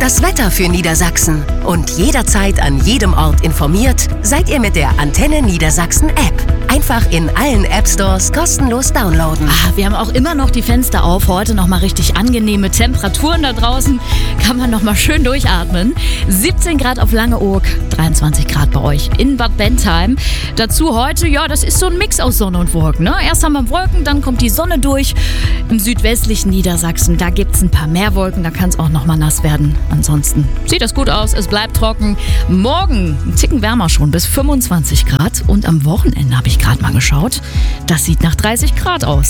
Das Wetter für Niedersachsen und jederzeit an jedem Ort informiert seid ihr mit der Antenne Niedersachsen App. Einfach in allen App Stores kostenlos downloaden. Wir haben auch immer noch die Fenster auf. Heute noch mal richtig angenehme Temperaturen da draußen. Kann man noch mal schön durchatmen. 17 Grad auf Langeoog, 23 Grad bei euch in Bad Bentheim. Dazu heute, das ist so ein Mix aus Sonne und Wolken. Ne? Erst haben wir Wolken, dann kommt die Sonne durch. Im südwestlichen Niedersachsen, da gibt es ein paar mehr Wolken. Da kann es auch noch mal nass werden. Ansonsten sieht das gut aus. Es bleibt trocken. Morgen ein Ticken wärmer schon, bis 25 Grad. Und am Wochenende habe ich gerade mal geschaut. Das sieht nach 30 Grad aus.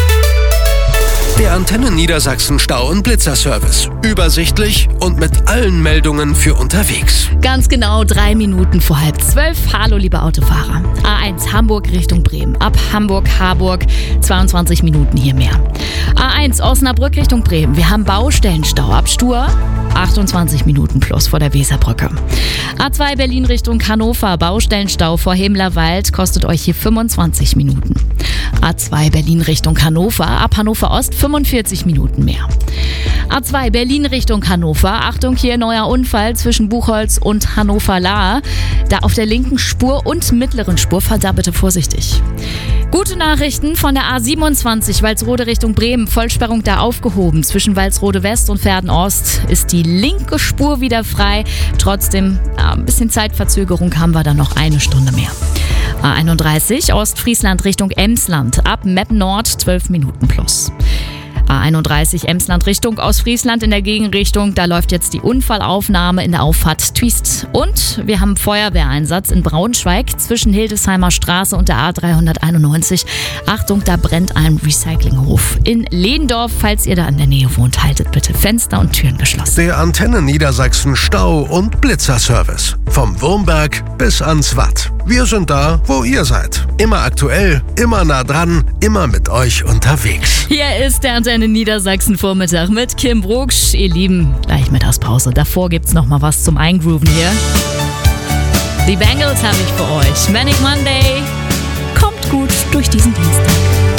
Der Antenne Niedersachsen Stau- und Blitzerservice. Übersichtlich und mit allen Meldungen für unterwegs. Ganz genau 3 Minuten vor 11:30. Hallo, liebe Autofahrer. A1 Hamburg Richtung Bremen. Ab Hamburg-Harburg 22 Minuten hier mehr. A1 Osnabrück Richtung Bremen. Wir haben Baustellenstau ab Stur. 28 Minuten plus vor der Weserbrücke. A2 Berlin Richtung Hannover. Baustellenstau vor Hemlerwald kostet euch hier 25 Minuten. A2 Berlin Richtung Hannover. Ab Hannover Ost 45 Minuten mehr. A2 Berlin Richtung Hannover. Achtung, hier neuer Unfall zwischen Buchholz und Hannover-Lahr. Da auf der linken Spur und mittleren Spur. Fahrt da bitte vorsichtig. Gute Nachrichten von der A27 Walsrode Richtung Bremen. Vollsperrung da aufgehoben. Zwischen Walsrode West und Verden Ost ist die linke Spur wieder frei. Trotzdem, ein bisschen Zeitverzögerung haben wir da noch 1 Stunde mehr. A31 Ostfriesland Richtung Emsland. Ab Meppen Nord 12 Minuten plus. A31 Emsland Richtung Ostfriesland in der Gegenrichtung. Da läuft jetzt die Unfallaufnahme in der Auffahrt Twist. Und wir haben Feuerwehreinsatz in Braunschweig zwischen Hildesheimer Straße und der A391. Achtung, da brennt ein Recyclinghof. In Lehndorf, falls ihr da in der Nähe wohnt, haltet bitte Fenster und Türen geschlossen. Der Antenne Niedersachsen Stau- und Blitzerservice. Vom Wurmberg bis ans Watt. Wir sind da, wo ihr seid. Immer aktuell, immer nah dran, immer mit euch unterwegs. Hier ist der Antenne Niedersachsen Vormittag mit Kim Brugsch. Ihr Lieben, gleich Mittagspause. Davor gibt's noch mal was zum Eingrooven hier. Die Bangles habe ich für euch. Manic Monday. Kommt gut durch diesen Dienstag.